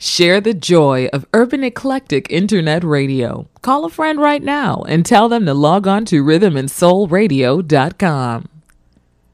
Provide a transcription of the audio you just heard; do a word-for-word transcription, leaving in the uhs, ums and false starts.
Share the joy of Urban Eclectic Internet Radio. Call a friend right now and tell them to log on to rhythm and soul radio dot com.